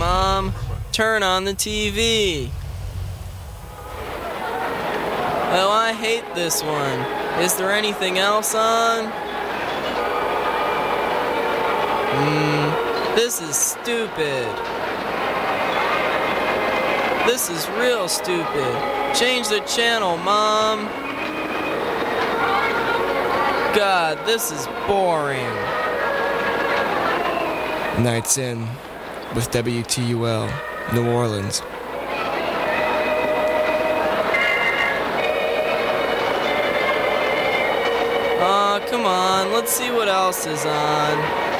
Mom, turn on the TV. Oh, I hate this one. Is there anything else on? This is stupid. This is real stupid. Change the channel, Mom. God, this is boring. Nights In with WTUL, New Orleans. Aw, come on, let's see what else is on.